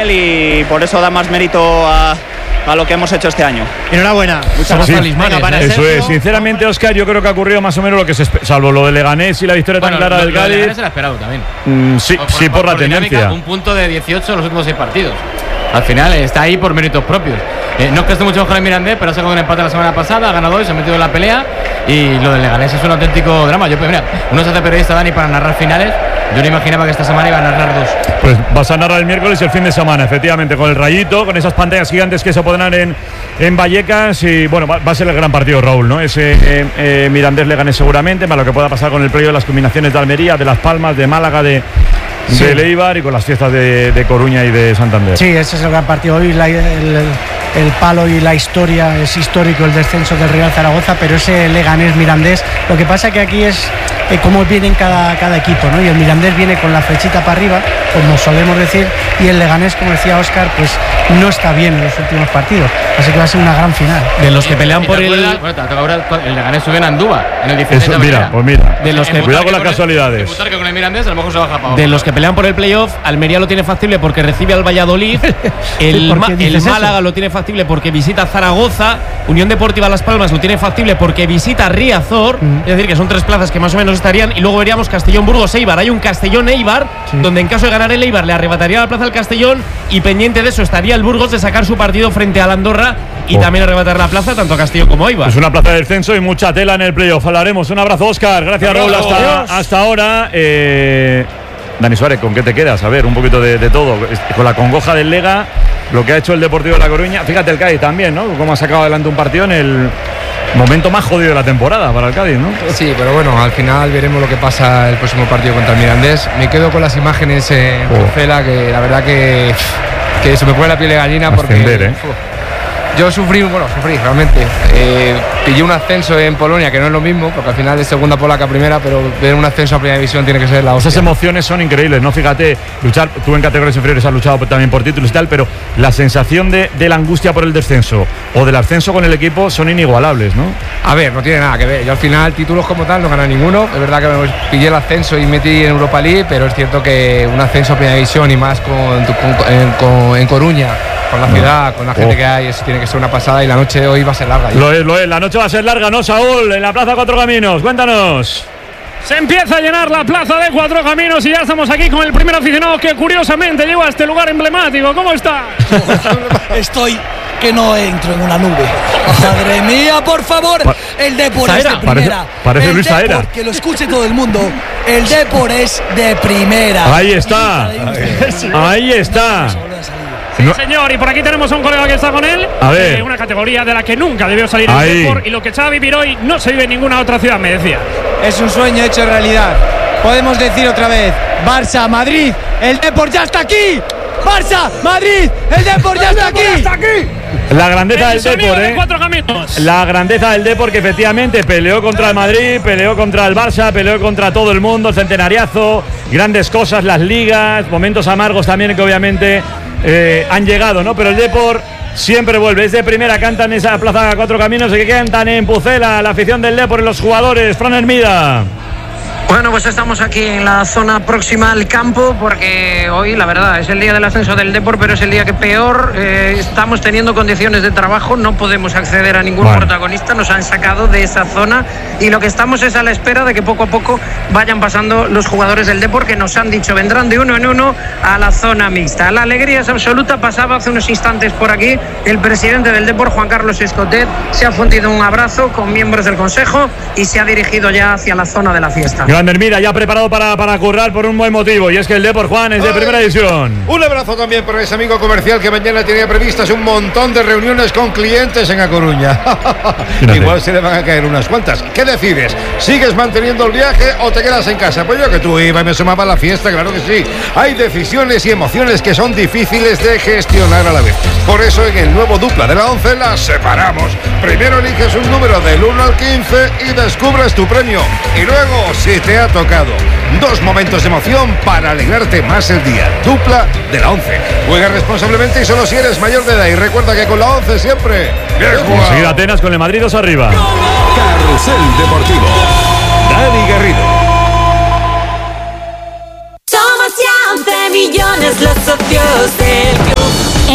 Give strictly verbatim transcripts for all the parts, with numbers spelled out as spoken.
él y por eso da más mérito a, a lo que hemos hecho este año. Enhorabuena. Muchas sí, gracias. Eso es. Sinceramente, Óscar, yo creo que ha ocurrido más o menos lo que se espe- salvo lo de Leganés y la victoria Bueno, tan clara lo, del lo de Cádiz. Leganés se la ha esperado también. Mm, sí, por, sí, por, por la dinámica, tendencia. Un punto de dieciocho en los últimos seis partidos. Al final está ahí por méritos propios. Eh, no es que esté mucho mejor en Mirandés, pero ha sacado un empate la semana pasada, ha ganado hoy, se ha metido en la pelea. Y lo del Leganés es un auténtico drama. Yo, mira, uno se hace periodista, Dani, para narrar finales. Yo no imaginaba que esta semana iba a narrar dos. Pues vas a narrar el miércoles y el fin de semana, efectivamente, con el Rayito, con esas pantallas gigantes que se pondrán en, en Vallecas. Y bueno, va, va a ser el gran partido, Raúl, ¿no? Ese eh, eh, Mirandés Leganés seguramente, más lo que pueda pasar con el playoff de las combinaciones de Almería, de Las Palmas, de Málaga, de. Sí. De Eibar y con las fiestas de, de Coruña y de Santander. Sí, ese es el gran partido. Hoy la, el, el palo y la historia, es histórico el descenso del Real Zaragoza, pero ese Leganés Mirandés, lo que pasa que aquí es eh, cómo viene cada, cada equipo, ¿no? Y el Mirandés viene con la flechita para arriba, como solemos decir, y el Leganés, como decía Óscar, pues no está bien en los últimos partidos, así que va a ser una gran final. De los que pelean por el… Bueno, ahora el Leganés subió en Andúa, en el dieciséis Eso, de mira, pues mira, de los que, cuidado con las casualidades. Que con el Mirandés a lo mejor se baja para abajo. De los que pelean por el playoff, Almería lo tiene factible porque recibe al Valladolid, el, Ma, el Málaga lo tiene factible porque visita Zaragoza, Unión Deportiva Las Palmas lo tiene factible porque visita Riazor, mm. es decir, que son tres plazas que más o menos estarían, y luego veríamos Castellón-Burgos-Eibar. Hay un Castellón-Eibar, sí. donde en caso de ganar el Eibar le arrebataría la plaza al Castellón, y pendiente de eso estaría el Burgos de sacar su partido frente al Andorra y oh. también arrebatar la plaza tanto a Castellón como a Eibar. Es una plaza de descenso y mucha tela en el playoff. Hablaremos. Un abrazo, Óscar. Gracias, Raúl. Hasta, hasta ahora. Eh, Dani Suárez, ¿con qué te quedas? A ver, un poquito de, de todo. Con la congoja del Lega, lo que ha hecho el Deportivo de La Coruña. Fíjate el Cádiz también, ¿no? Cómo ha sacado adelante un partido en el momento más jodido de la temporada para el Cádiz, ¿no? Sí, pero bueno, al final veremos lo que pasa el próximo partido contra el Mirandés. Me quedo con las imágenes en oh. Pucela, que la verdad que, que se me pone la piel de gallina. Ascender, porque… ¿eh? Uf, yo sufrí, bueno, sufrí realmente. Eh, pillé un ascenso en Polonia, que no es lo mismo, porque al final es segunda polaca a primera, pero ver un ascenso a primera división tiene que ser la hostia. Esas emociones son increíbles, ¿no? Fíjate, luchar, tú en categorías inferiores has luchado también por títulos y tal, pero la sensación de, de la angustia por el descenso o del ascenso con el equipo son inigualables, ¿no? A ver, no tiene nada que ver. Yo al final títulos como tal no gané ninguno. Es verdad que me pillé el ascenso y metí en Europa League, pero es cierto que un ascenso a primera división y más con, con, en, con, en Coruña, con la ciudad, con la gente oh. que hay, eso tiene que ser una pasada, y la noche de hoy va a ser larga. Lo es, lo es, la noche va a ser larga, ¿no, Saúl? En la Plaza Cuatro Caminos, cuéntanos. Se empieza a llenar la Plaza de Cuatro Caminos y ya estamos aquí con el primer aficionado que curiosamente llegó a este lugar emblemático. ¿Cómo está? Estoy que no entro en una nube. Madre mía, por favor. Pa el Depor es de primera. Parece, parece el Luis Depor, Saera. que lo escuche todo el mundo. El Depor es de primera. Ahí está. Ahí está. Sí, señor, y por aquí tenemos a un colega que está con él. A ver. Eh, una categoría de la que nunca debió salir el Depor, y lo que se va a vivir hoy no se vive en ninguna otra ciudad, me decía. Es un sueño hecho realidad. Podemos decir otra vez: Barça, Madrid, el Depor ya está aquí. Barça, Madrid, el Depor ya está aquí. Está aquí. La grandeza el del Depor, de ¿eh? Cuatro Caminos. La grandeza del Depor, que efectivamente peleó contra el Madrid, peleó contra el Barça, peleó contra todo el mundo, el centenariazo, grandes cosas, las ligas, momentos amargos también que obviamente eh, han llegado, ¿no? Pero el Depor siempre vuelve, es de primera, cantan en esa Plaza Cuatro Caminos y que cantan en Pucela, la afición del Depor y los jugadores. Fran Hermida. Bueno, pues estamos aquí en la zona próxima al campo, porque hoy, la verdad, es el día del ascenso del Depor, pero es el día que peor eh, estamos teniendo condiciones de trabajo. No podemos acceder a ningún bueno. protagonista, nos han sacado de esa zona, y lo que estamos es a la espera de que poco a poco vayan pasando los jugadores del Depor, que nos han dicho vendrán de uno en uno a la zona mixta. La alegría es absoluta. Pasaba hace unos instantes por aquí el presidente del Depor, Juan Carlos Escotet, se ha fundido un abrazo con miembros del Consejo y se ha dirigido ya hacia la zona de la fiesta. Grande Hermida, ya preparado para, para currar por un buen motivo, y es que el Depor, Juan, es de Ay, primera división. Un abrazo también para ese amigo comercial que mañana tenía previstas un montón de reuniones con clientes en A Coruña. Igual se le van a caer unas cuantas. ¿Qué decides? ¿Sigues manteniendo el viaje o te quedas en casa? Pues yo que tú iba y me sumaba a la fiesta, claro que sí. Hay decisiones y emociones que son difíciles de gestionar a la vez. Por eso en el nuevo Dupla de la once las separamos. Primero eliges un número del uno al quince y descubres tu premio. Y luego, si te ha tocado, dos momentos de emoción para alegrarte más el día. Dupla de la once. Juega responsablemente y solo si eres mayor de edad. Y recuerda que con la once siempre bien jugado. Enseguida Atenas con el Madrid dos arriba. Carrusel Deportivo. Dani Garrido. Somos ya once millones los socios del club.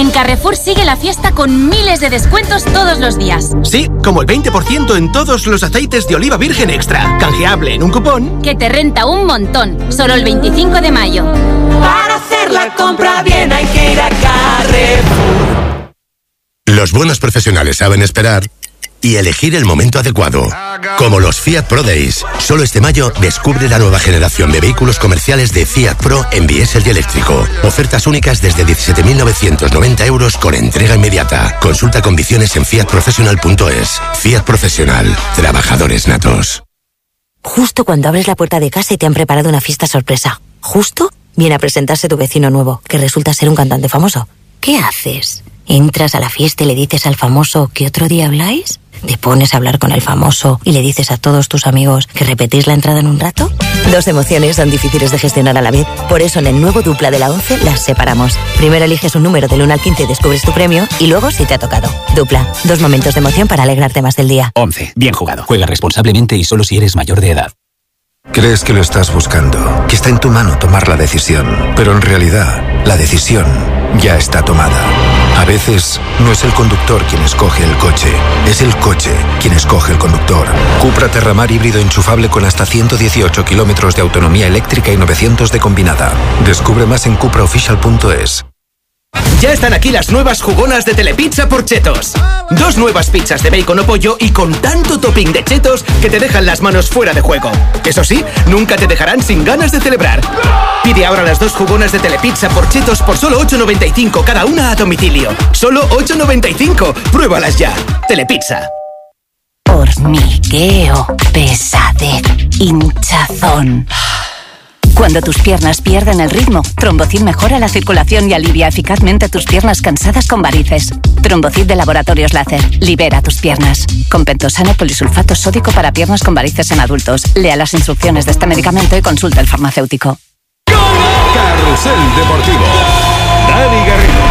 En Carrefour sigue la fiesta con miles de descuentos todos los días. Sí, como el veinte por ciento en todos los aceites de oliva virgen extra. Canjeable en un cupón que te renta un montón. Solo el veinticinco de mayo. Para hacer la compra bien hay que ir a Carrefour. Los buenos profesionales saben esperar y elegir el momento adecuado. Como los Fiat Pro Days. Solo este mayo descubre la nueva generación de vehículos comerciales de Fiat Pro en diésel y eléctrico. Ofertas únicas desde diecisiete mil novecientos noventa euros con entrega inmediata. Consulta condiciones en fiat professional punto es. Fiat Profesional. Trabajadores natos. Justo cuando abres la puerta de casa y te han preparado una fiesta sorpresa. Justo viene a presentarse tu vecino nuevo, que resulta ser un cantante famoso. ¿Qué haces? ¿Entras a la fiesta y le dices al famoso que otro día habláis? ¿Te pones a hablar con el famoso y le dices a todos tus amigos que repetís la entrada en un rato? Dos emociones son difíciles de gestionar a la vez. Por eso en el nuevo Dupla de la once las separamos. Primero eliges un número del uno al quince y descubres tu premio, y luego si te ha tocado. Dupla, dos momentos de emoción para alegrarte más del día. once. Bien jugado. Juega responsablemente y solo si eres mayor de edad. Crees que lo estás buscando, que está en tu mano tomar la decisión, pero en realidad la decisión ya está tomada. A veces no es el conductor quien escoge el coche, es el coche quien escoge el conductor. Cupra Terramar híbrido enchufable con hasta ciento dieciocho kilómetros de autonomía eléctrica y novecientos de combinada. Descubre más en cupra oficial punto es. Ya están aquí las nuevas jugonas de Telepizza por Chetos. Dos nuevas pizzas de bacon o pollo y con tanto topping de chetos que te dejan las manos fuera de juego. Eso sí, nunca te dejarán sin ganas de celebrar. Pide ahora las dos jugonas de Telepizza por Chetos por solo ocho noventa y cinco cada una a domicilio. Solo ocho noventa y cinco. Pruébalas ya. Telepizza. Hormigueo, pesadez, hinchazón. Cuando tus piernas pierden el ritmo, Trombocid mejora la circulación y alivia eficazmente tus piernas cansadas con varices. Trombocid de Laboratorios Láser. Libera tus piernas. Con pentosano polisulfato sódico para piernas con varices en adultos. Lea las instrucciones de este medicamento y consulta al farmacéutico. Carrusel Deportivo. Dani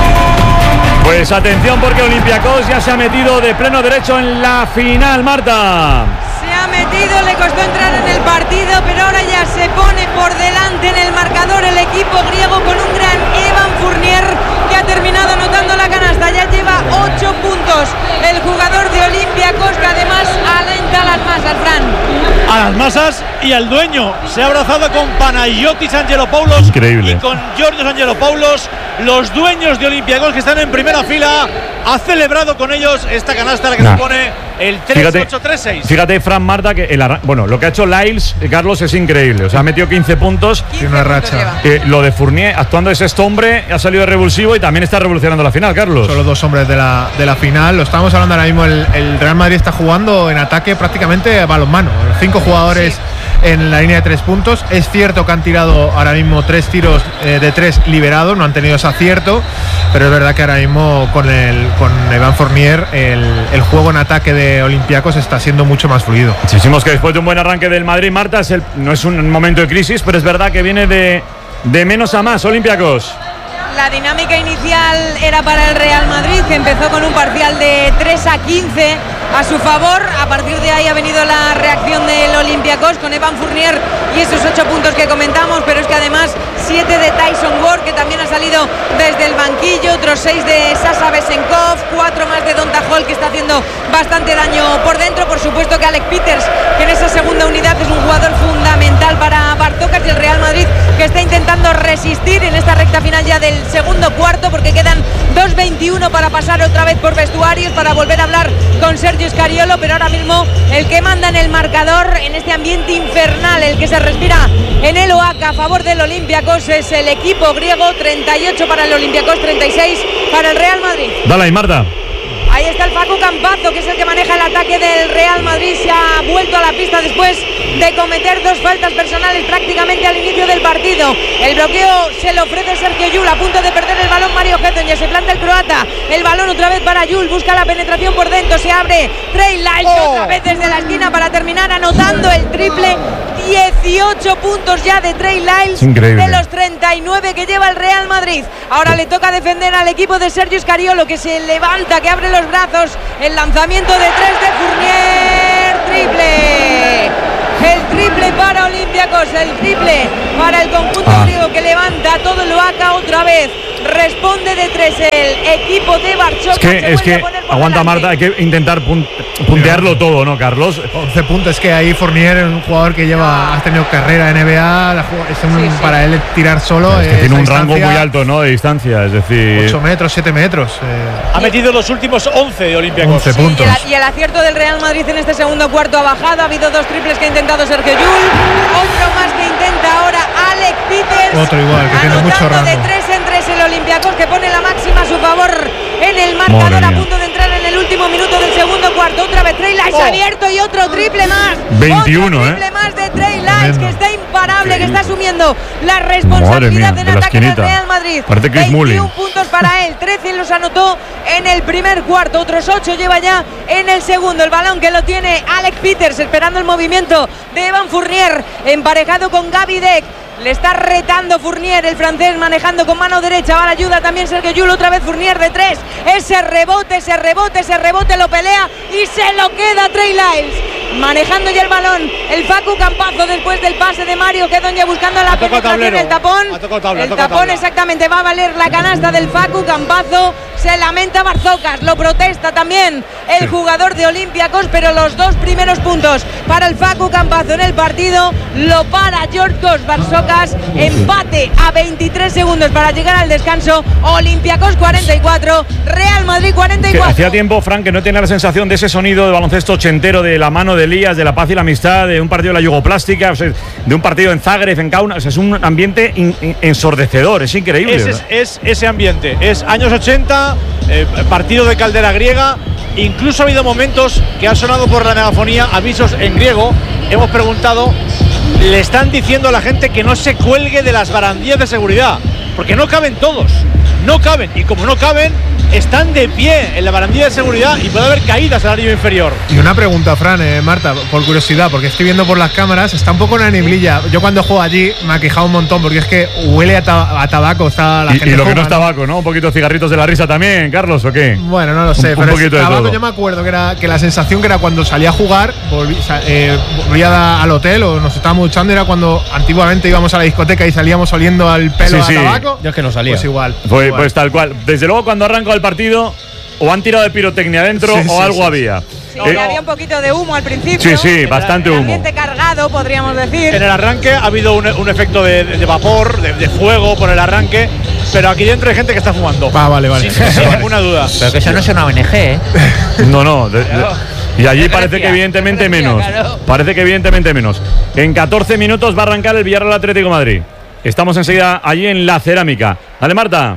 Garrido. Pues atención porque Olympiacos ya se ha metido de pleno derecho en la final, Marta. Se ha metido, le costó entrar en el partido, pero ahora ya se pone por delante en el marcador el equipo griego con un gran Evan Fournier que ha terminado anotando la canasta. Ya lleva ocho puntos el jugador de Olympiacos, que además alenta a las masas, Fran. A las masas y al dueño. Se ha abrazado con Panagiotis Angelopoulos. Increíble. Y con Georgios Angelopoulos, los dueños de Olympiacos que están en primera fila. Ha celebrado con ellos esta canasta, la que nah. supone el tres ocho tres seis. Fíjate, Fran, Marta, que el, bueno, lo que ha hecho Lyles, Carlos, es increíble. O sea, ha metido quince puntos. Tiene una racha. Eh, lo de Fournier, actuando de sexto hombre, ha salido revulsivo y también está revolucionando la final, Carlos. Son los dos hombres de la, de la final. Lo estamos hablando ahora mismo. El, el Real Madrid está jugando en ataque prácticamente a balonmano. Cinco jugadores sí. en la línea de tres puntos. Es cierto que han tirado ahora mismo tres tiros eh, de tres liberados. No han tenido ese acierto. Pero es verdad que ahora mismo con el con Evan Fournier el, el juego en ataque de Olympiacos está siendo mucho más fluido. Decimos que después de un buen arranque del Madrid, Marta, es el, no es un momento de crisis, pero es verdad que viene de, de menos a más Olympiacos. La dinámica inicial era para el Real Madrid, que empezó con un parcial de tres a quince a su favor. A partir de ahí ha venido la reacción del Olympiacos con Evan Fournier y esos ocho puntos que comentamos, pero es que además siete de Tyson Ward, que también ha salido desde el banquillo, otros seis de Sasha Besenkov, cuatro más de Donta Hall, que está haciendo bastante daño por dentro. Por supuesto que Alec Peters, que en esa segunda unidad es un jugador fundamental para Bartocas, y el Real Madrid, que está intentando resistir en esta recta final ya del segundo cuarto, porque quedan dos veintiuno para pasar otra vez por vestuarios, para volver a hablar con Sergio Scariolo, pero ahora mismo el que manda en el marcador en este ambiente infernal, el que se respira en el Oaca a favor del Olympiacos, es el equipo griego. Treinta y ocho para el Olympiacos, treinta y seis para el Real Madrid. Dale ahí, Marta. Ahí está el Facu Campazzo, que es el que maneja el ataque del Real Madrid. Se ha vuelto a la pista después de cometer dos faltas personales prácticamente al inicio del partido. El bloqueo se lo ofrece Sergio Llull, a punto de perder el balón Mario Getton. Ya se planta el croata. El balón otra vez para Llull, busca la penetración por dentro. Se abre Trey Lyles oh. otra vez desde la esquina para terminar anotando el triple. dieciocho puntos ya de Trey Lyles de los treinta y nueve que lleva el Real Madrid. Ahora le toca defender al equipo de Sergio Scariolo, que se levanta, que abre los brazos. El lanzamiento de tres de Fournier, triple. El triple para Olympiacos, el triple para el conjunto ah. griego, que levanta todo el Oaca otra vez. Responde de tres el equipo de Barchoca. Es que, es que aguanta Marta, hay que intentar pun puntearlo todo, ¿no, Carlos? once puntos, es que ahí Fournier es un jugador que lleva, ha tenido carrera en N B A, es un, sí, sí. para él tirar solo. Es que tiene un rango muy alto, ¿no? De distancia, es decir. ocho metros, siete metros. Eh. Ha metido los últimos once de Olympiacos. once sí, puntos. Y el, y el acierto del Real Madrid en este segundo cuarto ha bajado. Ha habido dos triples que ha intentado Sergio Llull. Otro más que intenta ahora Alec Peters. Otro igual, que tiene mucho rango. De tres en tres el Olympiacos, que pone la máxima a su favor en el marcador, a punto de entrar en el último minuto del segundo cuarto. Otra vez Trey Lyles oh. abierto y otro triple más. veintiuno, otro triple ¿eh? más de Trey Lyles, que está imparable, que está asumiendo la responsabilidad mía, en de ataque del Real Madrid. veintiún puntos para él, trece los anotó en el primer cuarto, otros ocho lleva ya en el segundo. El balón que lo tiene Alec Peters, esperando el movimiento de Evan Fournier, emparejado con Gaby Deck. Le está retando Fournier, el francés, manejando con mano derecha. Va la ayuda también Sergio Llull. Otra vez Fournier de tres. Ese rebote, ese rebote, ese rebote lo pelea y se lo queda Trey Lyles. Manejando ya el balón el Facu Campazo después del pase de Mario Quedoña buscando la penetración, el tapón. Tabla, el tapón tabla. Exactamente, va a valer la canasta del Facu Campazo. Se lamenta Barzocas, lo protesta también el jugador de Olympiacos, pero los dos primeros puntos para el Facu Campazo en el partido lo para Georgios Barzocas. Empate a veintitrés segundos para llegar al descanso. Olympiacos cuarenta y cuatro, Real Madrid cuarenta y cuatro. Que hacía tiempo, Frank, que no tenía la sensación de ese sonido de baloncesto ochentero, de la mano de Elías, de la paz y la amistad, de un partido de la Yugoplástica, o sea, de un partido en Zagreb, en Kaunas. O sea, es un ambiente in, in, ensordecedor, es increíble. Es, es, es ese ambiente, es años ochenta, eh, partido de caldera griega. Incluso ha habido momentos que han sonado por la megafonía avisos en griego. Hemos preguntado, le están diciendo a la gente que no se cuelgue de las barandillas de seguridad, porque no caben todos, no caben, y como no caben, están de pie en la barandilla de seguridad y puede haber caídas al área inferior. Y una pregunta, Fran, eh, Marta, por curiosidad, porque estoy viendo por las cámaras, está un poco una neblilla. Yo cuando juego allí me ha quejado un montón, porque es que huele a, ta a tabaco. Está la y, gente y lo joven, que no es tabaco, ¿no? Un poquito de cigarritos de la risa también, Carlos, ¿o qué? Bueno, no lo sé, un, pero un poquito es, de tabaco todo. Yo me acuerdo que, era, que la sensación que era cuando salía a jugar, volví, eh, volvía al hotel o nos estábamos duchando, era cuando antiguamente íbamos a la discoteca y salíamos oliendo al pelo sí, a sí. tabaco. Yo es que no salía. Pues igual. Pues, igual. pues tal cual. Desde luego, cuando arranca el partido, o han tirado de pirotecnia adentro sí, o sí, algo sí, había. Sí, eh, había un poquito de humo al principio. Sí, sí, bastante el humo. ambiente cargado, podríamos decir. En el arranque ha habido un, un efecto de, de vapor, de, de fuego por el arranque, pero aquí dentro hay gente que está fumando. Ah, vale, vale. Sin, sin ninguna duda. Pero que eso no es una O N G, ¿eh? No, no. De, de, y allí parece que evidentemente menos. Parece que evidentemente menos. En catorce minutos va a arrancar el Villarreal Atlético de Madrid. Estamos enseguida allí en la Cerámica. Dale, Marta.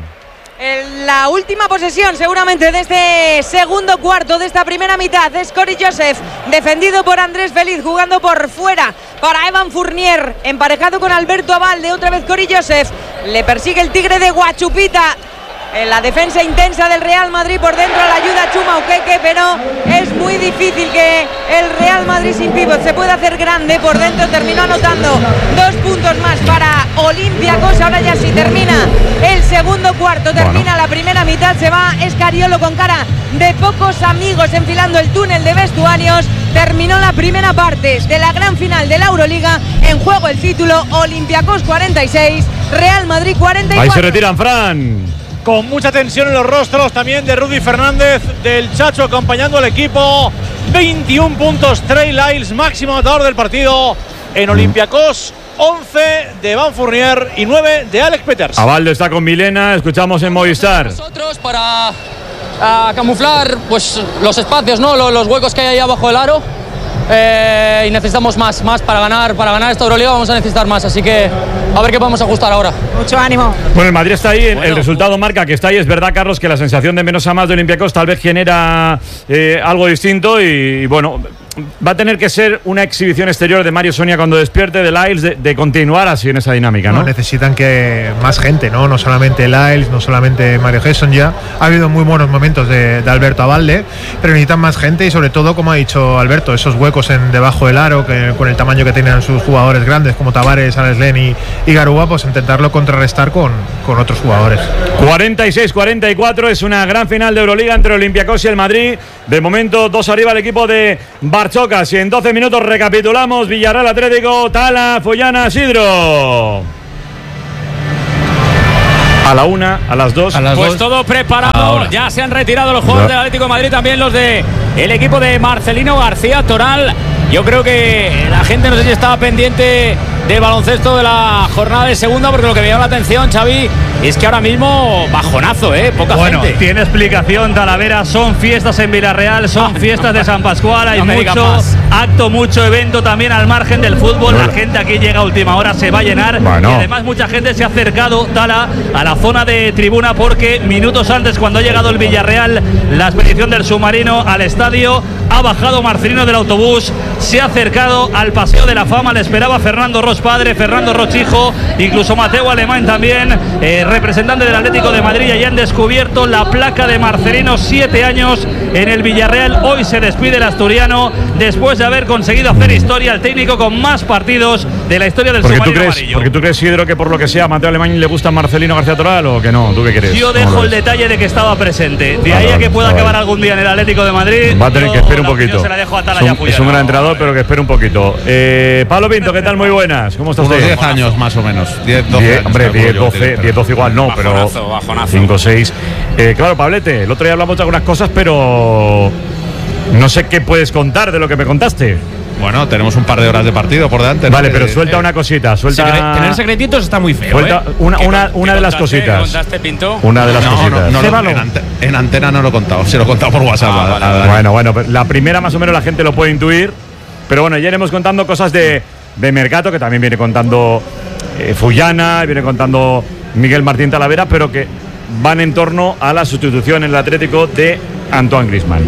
En la última posesión seguramente de este segundo cuarto de esta primera mitad es Cory Joseph, defendido por Andrés Feliz, jugando por fuera para Evan Fournier, emparejado con Alberto Abalde. Otra vez Cory Joseph, le persigue el Tigre de Guachupita. En la defensa intensa del Real Madrid, por dentro la ayuda Chuma Okeke, pero es muy difícil que el Real Madrid sin pívot se pueda hacer grande. Por dentro terminó anotando dos puntos más para Olympiacos. Ahora ya sí termina el segundo cuarto, termina bueno. la primera mitad, se va Escariolo con cara de pocos amigos enfilando el túnel de vestuarios. Terminó la primera parte de la gran final de la Euroliga. En juego el título, Olympiacos cuarenta y seis, Real Madrid cuarenta y cuatro. Ahí se retiran, Fran. Con mucha tensión en los rostros también de Rudy Fernández, del Chacho acompañando al equipo. veintiún puntos, Trey Lyles, máximo anotador del partido en Olympiacos. once de Evan Fournier y nueve de Alex Peters. Abalde está con Milena, escuchamos en Movistar. Nosotros para uh, camuflar pues, los espacios, ¿no? los, los huecos que hay ahí abajo del aro. Eh, y necesitamos más, más para ganar, para ganar esta Euroliga vamos a necesitar más, así que a ver qué podemos ajustar ahora. Mucho ánimo. Bueno, el Madrid está ahí, el, bueno. el resultado marca que está ahí. Es verdad, Carlos, que la sensación de menos a más de Olympiacos tal vez genera eh, algo distinto y, y bueno, va a tener que ser una exhibición exterior de Mario Sonia cuando despierte, de Lyles, de, de continuar así en esa dinámica, ¿no? No, necesitan que más gente, ¿no? No solamente Lyles, no solamente Mario Gesson ya. Ha habido muy buenos momentos de, de Alberto Abalde, pero necesitan más gente y sobre todo, como ha dicho Alberto, esos huecos en debajo del aro, que con el tamaño que tienen sus jugadores grandes como Tavares, Alex Len y, y Garúa, pues intentarlo contrarrestar con, con otros jugadores. cuarenta y seis cuarenta y cuatro, es una gran final de Euroliga entre Olympiacos y el Madrid. De momento, dos arriba el equipo de Barchocas. Y en doce minutos recapitulamos: Villarreal Atlético, Tala, Follana, Sidro. A la una, a las dos. A las Pues dos. todo preparado. Ahora. Ya se han retirado los jugadores Ya. del Atlético de Madrid, también los de el equipo de Marcelino García Toral. Yo creo que la gente, no sé si estaba pendiente del baloncesto de la jornada de segunda, porque lo que me llama la atención, Xavi, es que ahora mismo bajonazo, ¿eh? Poca Bueno, gente. tiene explicación, Talavera. Son fiestas en Villarreal, son fiestas de San Pascual. Hay No me digas mucho más. acto, mucho evento también al margen del fútbol. La gente aquí llega a última hora, se va a llenar. Bueno. Y además mucha gente se ha acercado, Tala, a la zona de tribuna, porque minutos antes, cuando ha llegado el Villarreal, la expedición del submarino al estadio, ha bajado Marcelino del autobús, se ha acercado al Paseo de la Fama. Le esperaba Fernando Ros padre, Fernando Roch hijo, incluso Mateo Alemán también, eh, representante del Atlético de Madrid. Y han descubierto la placa de Marcelino, siete años en el Villarreal. Hoy se despide el asturiano después de haber conseguido hacer historia, el técnico con más partidos de la historia del Porque tú, submarino crees, amarillo. porque tú crees, Isidro, que por lo que sea a Mateo Alemán le gusta Marcelino García Toral o que no. ¿Tú qué crees? Yo ¿Cómo dejo lo el ves? detalle de que estaba presente. De Ah, ahí a vale, que pueda vale. acabar algún día en el Atlético de Madrid. Va a tener yo que esperar un la opinión poquito. Se la dejo a Tala Es y a un, Puyol. es un gran entrenador, pero que espere un poquito. Eh, Pablo Pinto, ¿qué tal? Muy buenas. ¿Cómo está Unos usted? diez años más o menos. diez, doce diez, años. hombre, calculo diez, yo, doce, director. diez, doce igual no, Bajonazo, pero bajonazo. cinco, seis. Eh, claro, Pablete, el otro día hablamos de algunas cosas, pero no sé qué puedes contar de lo que me contaste. Bueno, tenemos un par de horas de partido por delante. ¿no? Vale, pero Eh, suelta eh, una cosita, suelta. Secre- tener secretitos está muy feo. Suelta ¿eh? una, ¿Qué una, con- una qué de las contaste? cositas. ¿Qué contaste, Pinto? Una de las no, cositas. No, no, no, en, ante- en antena no lo he contado, se lo he contado por WhatsApp. Ah, a- vale, a vale. Dani. Bueno, bueno, pero la primera más o menos la gente lo puede intuir. Pero bueno, ya iremos contando cosas de, de Mercato, que también viene contando eh, Fullana, viene contando Miguel Martín Talavera, pero que van en torno a la sustitución en el Atlético de Antoine Griezmann.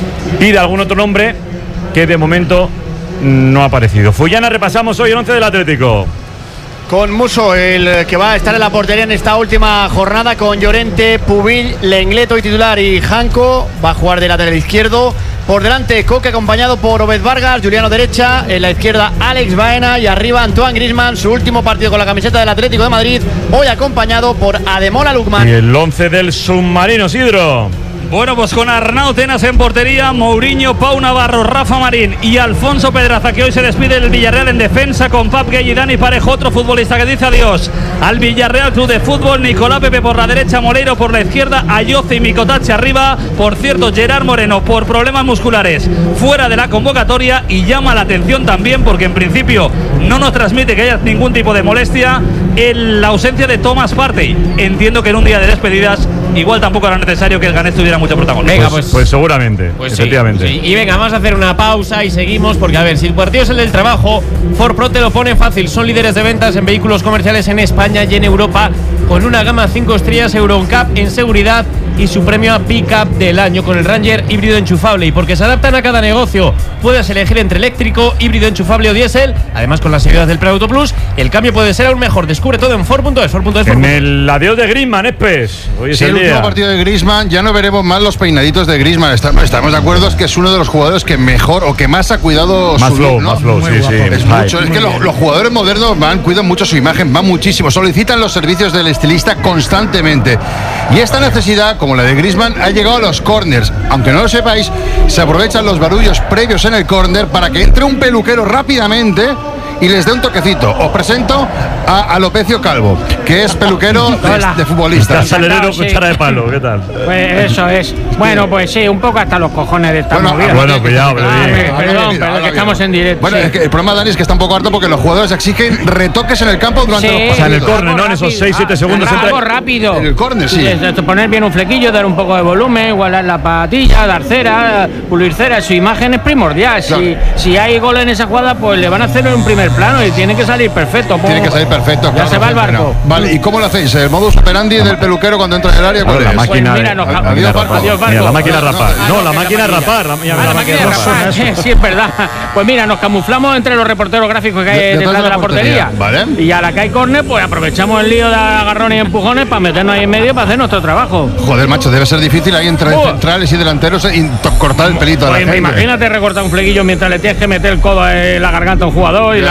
Y de algún otro nombre que de momento no ha aparecido. Fullana, repasamos hoy el once del Atlético. Con Muso, el que va a estar en la portería en esta última jornada, con Llorente, Pubil, Lenglet hoy titular y Janko va a jugar de lateral izquierdo. Por delante Coque acompañado por Obed Vargas, Juliano derecha, en la izquierda Alex Baena y arriba Antoine Griezmann, su último partido con la camiseta del Atlético de Madrid, hoy acompañado por Ademola Lookman. Y el once del submarino, Sidro. Bueno, pues con Arnau Tenas en portería, Mourinho, Pau Navarro, Rafa Marín y Alfonso Pedraza, que hoy se despide del Villarreal en defensa, con Pap Gay y Dani Parejo, otro futbolista que dice adiós al Villarreal Club de Fútbol. Nicolás Pepe por la derecha, Moleiro por la izquierda, Ayoce y Micotache arriba. Por cierto, Gerard Moreno por problemas musculares fuera de la convocatoria, y llama la atención también porque en principio no nos transmite que haya ningún tipo de molestia en la ausencia de Thomas Partey. Entiendo que en un día de despedidas igual tampoco era necesario que el Ganés tuviera mucho protagonismo. Venga, Pues, pues- pues seguramente, Pues sí, efectivamente. sí. Y venga, vamos a hacer una pausa y seguimos, porque a ver, si el partido es el del trabajo, Ford Pro te lo pone fácil. Son líderes de ventas en vehículos comerciales en España y en Europa, con una gama cinco estrellas Euro N C A P en seguridad y su premio a Pickup del año con el Ranger híbrido enchufable. Y porque se adaptan a cada negocio, puedes elegir entre eléctrico, híbrido enchufable o diésel. Además, con las ayudas del Preauto Plus, el cambio puede ser aún mejor. Descubre todo en Ford punto es. Ford punto es. En el adiós de Griezmann, Espes. Hoy es Sí, el el día. último partido de Griezmann, ya no veremos más los peinaditos de Griezmann. Estamos, estamos de acuerdo, es que es uno de los jugadores que mejor o que más ha cuidado Más su flow, look, ¿no? más flow, Muy sí, guapo. sí. Es Ay. mucho, es Muy que lo- bien. los jugadores modernos van, cuidan mucho su imagen, van muchísimo, solicitan los servicios del estilista constantemente. Y esta necesidad, como la de Griezmann, ha llegado a los corners. Aunque no lo sepáis, se aprovechan los barullos previos en el córner para que entre un peluquero rápidamente y les dé un toquecito. Os presento a Alopecio Calvo, que es peluquero de, Hola. de futbolistas. Salerero, Sí. cuchara de palo, ¿qué tal? Pues eso es. Bueno, pues sí, un poco hasta los cojones de esta Bueno, movida. bueno, cuidado, pero Ah, bien. me- Habla Perdón, bien, perdón, habla que estamos bien. en directo. Bueno, sí. es que el problema, Dani, es que está un poco harto porque los jugadores exigen retoques en el campo durante Sí. los O partidos. sea, en el córner, ¿no? En esos Rápido, seis, siete ah, segundos algo entra- rápido. En el córner, sí. De- de poner bien un flequillo, dar un poco de volumen, igualar la patilla, dar cera, pulir cera. Su imagen es primordial. Si, Claro. si hay gol en esa jugada, pues le van a hacer en un primer plano y tiene que salir perfecto. Tiene que salir perfecto. Ya claro, se va el perfecto. barco. Vale, ¿y cómo lo hacéis? ¿El modus operandi del peluquero cuando entra en el área? ¿Cuál Claro, la es? máquina Pues mira, de- nos- la máquina adiós, de Barco. rapar. Adiós, Barco. Mira, la máquina de No, no, rapar. no, No, no, la que máquina de la rapar. la- mira, Ah, la la máquina de máquina de rapar. rapar, sí, es verdad. Pues mira, nos camuflamos entre los reporteros gráficos que hay De- detrás detrás de la portería. Vale. Y a la que hay córner, pues aprovechamos el lío de agarrones y empujones para meternos ahí en medio para hacer nuestro trabajo. Joder, macho, debe ser difícil ahí entre Buah. centrales y delanteros y to- cortar el pelito a la Pues gente. imagínate recortar un flequillo mientras le tienes que meter el codo en la garganta a un jugador y Ya, la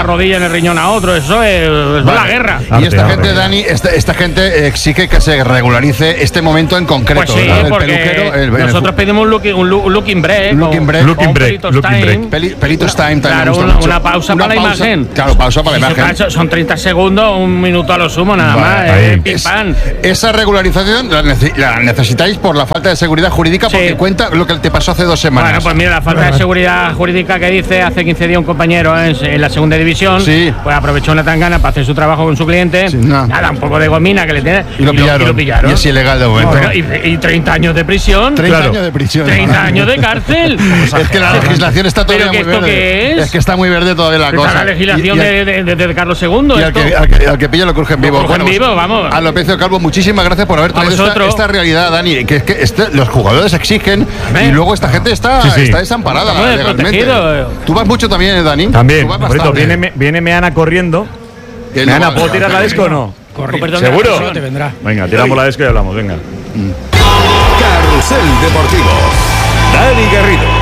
rodilla en el riñón a otro. Eso es, es Vale. la guerra. Y esta gente, Dani, esta, esta gente exige que se regularice este momento en concreto. Pues sí, ¿verdad? El porque peluquero, el- el- nosotros pedimos un, looking, un, look- un looking break. Looking o- break. o Looking un break, pelitos looking time. break. Peli- pelitos time también Claro, me gusta una, mucho. una pausa Una para la pausa, imagen. claro, pausa para la Eso, imagen. claro, son treinta segundos, un minuto a lo sumo, nada Vale, más. ahí. eh, pim, Es- pam. Esa regularización la, nece- la necesitáis por la falta de seguridad jurídica, porque cuenta lo que te pasó hace dos semanas. Bueno, pues mira, la falta de seguridad jurídica que dice hace quince días un compañero en, en la segunda división, pues aprovechó una tangana para hacer su trabajo con su cliente. Nada, un poco de gomina que le tiene. Y lo pillaron. Y, lo pillaron. Y es ilegal de momento. Bueno, y, y treinta años de prisión. treinta años de prisión. treinta años de cárcel. Es que la legislación está todavía ¿Pero muy que esto verde. qué es? Es que está muy verde todavía la Esta cosa. es la legislación Y- y al- de, de- de- de Carlos segundo. Y al esto. que, al, que, al que pilla lo cruje en vivo. Lo cruje en pues, vivo, vamos. A López Calvo, muchísimas gracias por haber traído esta, vosotros. esta realidad, Dani. Que es que este- los jugadores exigen y luego esta gente está, Sí, sí. está desamparada Estamos legalmente. desprotegidos. Tú vas mucho también, ¿eh, Dani? También, Tú vas Alfredo, bastante. viene, viene Meana corriendo. Que Meana, no, ¿puedo no, tirar no, la disco o no. no? Corre. Perdón, la ¿Seguro? presión te vendrá. Venga, tiramos la disco y hablamos, venga. Carrusel Deportivo. Dani Garrido.